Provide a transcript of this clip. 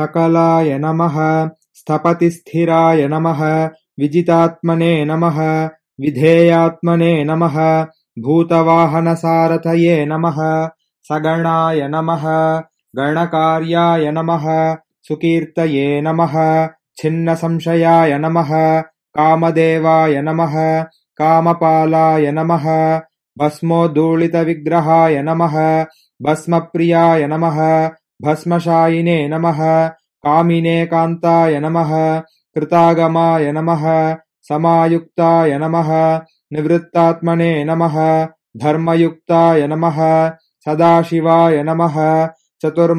सकलाय नमः स्थपतिस्थिराय नमः विजितात्मने नमः विधेयात्मने नमः भूतवाहनसारथये नमः सगणाय नमः गणकार्याय नमः सुकीर्तये नमः छिन्नसंशयाय नमः कामदेवाय नमः कामपालाय नमः भस्मोद्धूलितविग्रहाय नमः भस्मप्रियाय नमः भस्मशायिने नमः कामिने कान्ताय नमः कृतागमाय नमः समायुक्ताय नमः निवृत्तात्मने नमः धर्मयुक्ताय नमः सदाशिवाय नमः